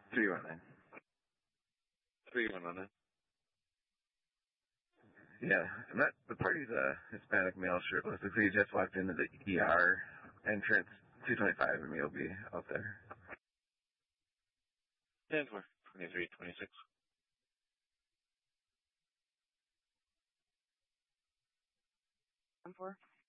319. 3119. Yeah, and the party's a Hispanic male shirtless. Looks like he just walked into the ER entrance. 225 and me will be out there. 10-4, 2326. 10-4.